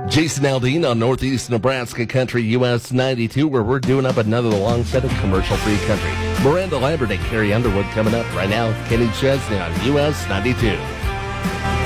Jason Aldean on Northeast Nebraska Country US 92, where we're doing up another long set of commercial-free country. Miranda Lambert and Carrie Underwood coming up right now. Kenny Chesney on US 92.